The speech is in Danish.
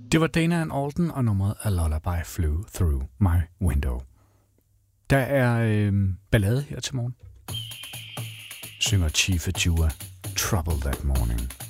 Det var Dana and Alden og nummeret A Lullaby Flew Through My Window. Der er ballade her til morgen. Synger Chief Ajua Trouble That Morning.